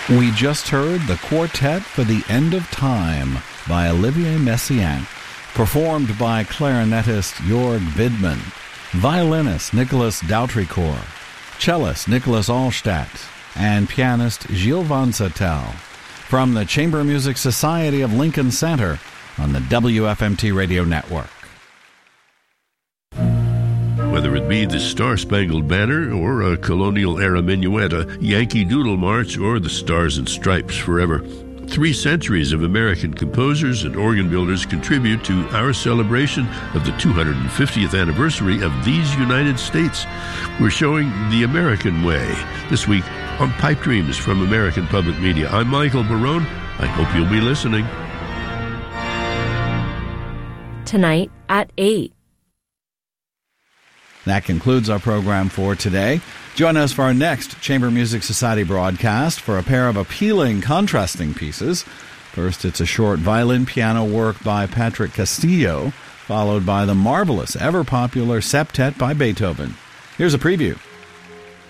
We just heard the Quartet for the End of Time by Olivier Messiaen, performed by clarinetist Jörg Widmann, violinist Nicolas Dautricourt, cellist Nicholas Allstadt, and pianist Gilles Van Zettel, from the Chamber Music Society of Lincoln Center on the WFMT Radio Network. Whether it be the Star-Spangled Banner or a colonial-era minuet, a Yankee Doodle March, or the Stars and Stripes Forever, 3 centuries of American composers and organ builders contribute to our celebration of the 250th anniversary of these United States. We're showing the American way this week on Pipe Dreams from American Public Media. I'm Michael Barone. I hope you'll be listening. Tonight at 8. That concludes our program for today. Join us for our next Chamber Music Society broadcast for a pair of appealing, contrasting pieces. First, it's a short violin-piano work by Patrick Castillo, followed by the marvelous, ever-popular Septet by Beethoven. Here's a preview.